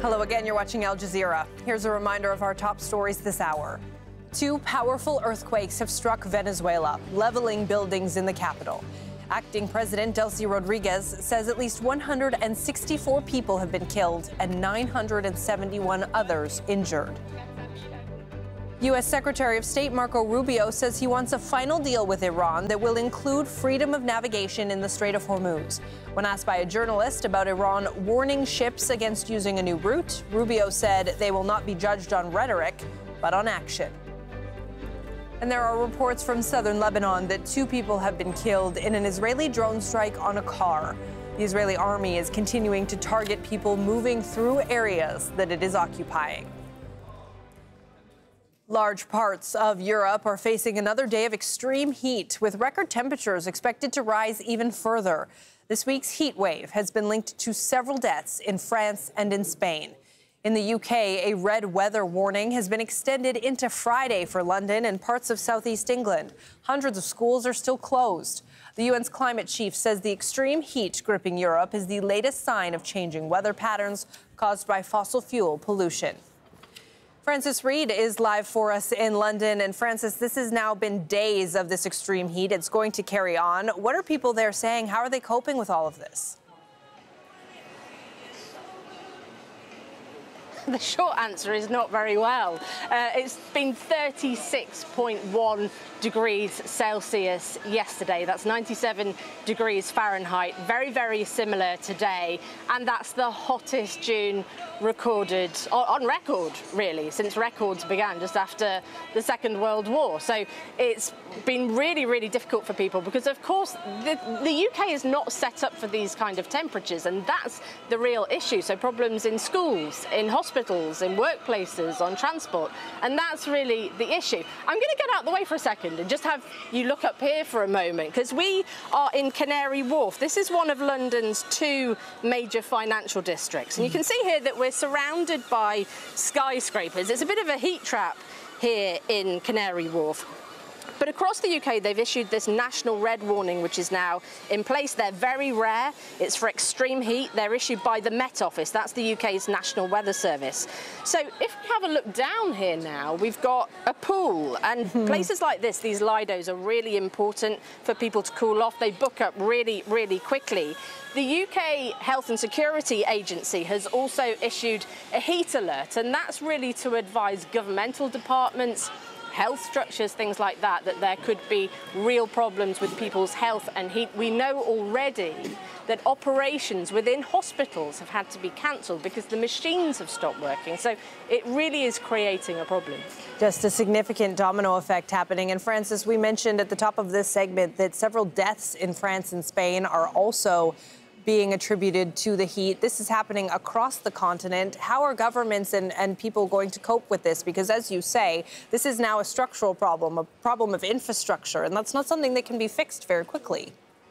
Hello again, you're watching Al Jazeera. Here's a reminder of our top stories this hour. 2 powerful earthquakes have struck Venezuela, leveling buildings in the capital. Acting President Delcy Rodriguez says at least 164 people have been killed and 971 others injured. U.S. Secretary of State Marco Rubio says he wants a final deal with Iran that will include freedom of navigation in the Strait of Hormuz. When asked by a journalist about Iran warning ships against using a new route, Rubio said they will not be judged on rhetoric, but on action. And there are reports from southern Lebanon that 2 people have been killed in an Israeli drone strike on a car. The Israeli army is continuing to target people moving through areas that it is occupying. Large parts of Europe are facing another day of extreme heat, with record temperatures expected to rise even further. This week's heat wave has been linked to several deaths in France and in Spain. In the UK, a red weather warning has been extended into Friday for London and parts of southeast England. Hundreds of schools are still closed. The UN's climate chief says the extreme heat gripping Europe is the latest sign of changing weather patterns caused by fossil fuel pollution. Francis Reid is live for us in London. And Francis, this has now been days of this extreme heat. It's going to carry on. What are people there saying? How are they coping with all of this? The short answer is not very well. It's been 36.1 degrees Celsius yesterday. That's 97 degrees Fahrenheit. Very, very similar today. And that's the hottest June recorded, on record, really, since records began just after the Second World War. So it's been really, really difficult for people because, of course, the UK is not set up for these kind of temperatures, and that's the real issue. So problems in schools, in hospitals, in workplaces, on transport, and that's really the issue. I'm going to get out of the way for a second and just have you look up here for a moment, because we are in Canary Wharf. This is one of London's 2 major financial districts, and you can see here that we're surrounded by skyscrapers. It's a bit of a heat trap here in Canary Wharf. But across the UK, they've issued this national red warning, which is now in place. They're very rare. It's for extreme heat. They're issued by the Met Office. That's the UK's National Weather Service. So if we have a look down here now, we've got a pool. And places like this, these Lidos, are really important for people to cool off. They book up really, really quickly. The UK Health and Security Agency has also issued a heat alert, and that's really to advise governmental departments, health structures, things like that, that there could be real problems with people's health and heat. We know already that operations within hospitals have had to be cancelled because the machines have stopped working. So it really is creating a problem. Just a significant domino effect happening. And Francis, we mentioned at the top of this segment that several deaths in France and Spain are also being attributed to the heat. This is happening across the continent. How are governments and people going to cope with this? Because as you say, this is now a structural problem, a problem of infrastructure, and that's not something that can be fixed very quickly.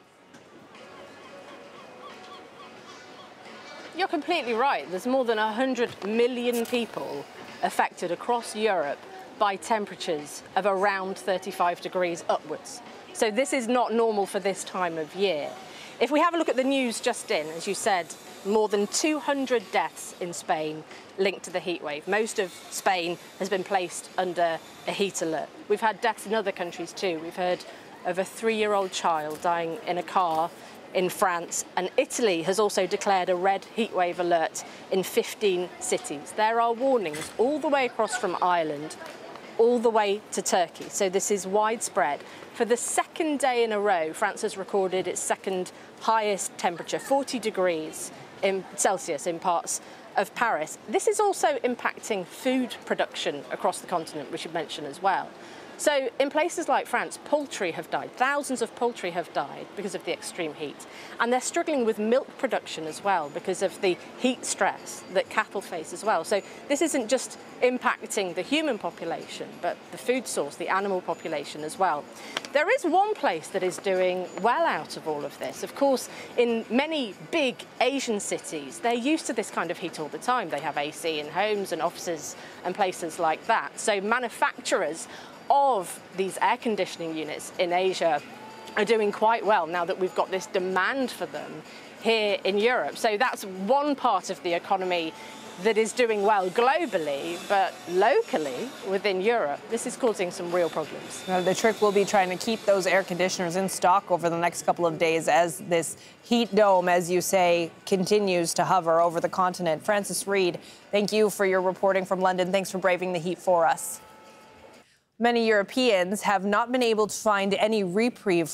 You're completely right. There's more than 100 million people affected across Europe by temperatures of around 35 degrees upwards. So this is not normal for this time of year. If we have a look at the news just in, as you said, more than 200 deaths in Spain linked to the heat wave. Most of Spain has been placed under a heat alert. We've had deaths in other countries too. We've heard of a 3-year-old child dying in a car in France, and Italy has also declared a red heat wave alert in 15 cities. There are warnings all the way across from Ireland, all the way to Turkey. So this is widespread. For the second day in a row, France has recorded its second highest temperature, 40 degrees Celsius in parts of Paris. This is also impacting food production across the continent, we should mention as well. So in places like France, poultry have died. Thousands of poultry have died because of the extreme heat. And they're struggling with milk production as well because of the heat stress that cattle face as well. So this isn't just impacting the human population, but the food source, the animal population as well. There is one place that is doing well out of all of this. Of course, in many big Asian cities, they're used to this kind of heat all the time. They have AC in homes and offices and places like that. So manufacturers of these air conditioning units in Asia are doing quite well now that we've got this demand for them here in Europe. So that's one part of the economy that is doing well globally, but locally within Europe, this is causing some real problems. Now, the trick will be trying to keep those air conditioners in stock over the next couple of days as this heat dome, as you say, continues to hover over the continent. Francis Reid, thank you for your reporting from London. Thanks for braving the heat for us. Many Europeans have not been able to find any reprieve